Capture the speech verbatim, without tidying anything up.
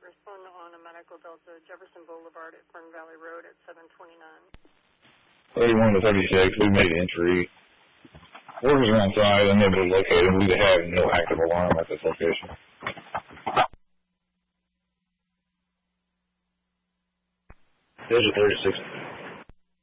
respond on a Medical Delta, Jefferson Boulevard at Fern Valley Road at seven twenty-nine. thirty-one to thirty-six, we made entry. Workers are on site, unable to locate them. We have no active alarm at this location. There's a thirty-six.